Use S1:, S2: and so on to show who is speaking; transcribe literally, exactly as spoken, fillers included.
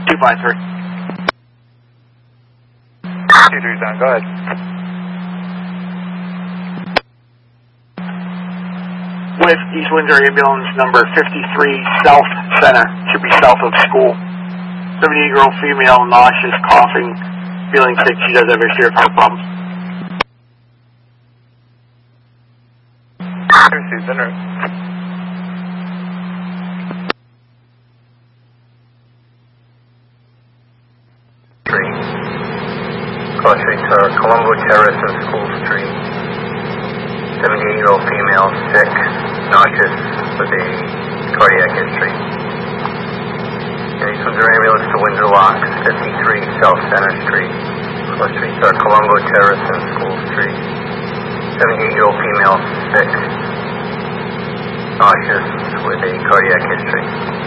S1: two by three.
S2: two three down, go ahead.
S1: With East Windsor ambulance number fifty-three, South Center, should be south of school. seventy-eight-year-old female, nauseous, coughing, feeling sick. She does have history of heart problems.
S2: Here's Center.
S3: Cross Street to Colombo Terrace and School Street. seventy-eight-year-old female, sick, nauseous, with a cardiac history. East Windsor ambulance to Windsor Locks, fifty-three South Center Street. Cross Street to Colombo Terrace and School Street. seventy-eight-year-old female, sick, nauseous, with a cardiac history.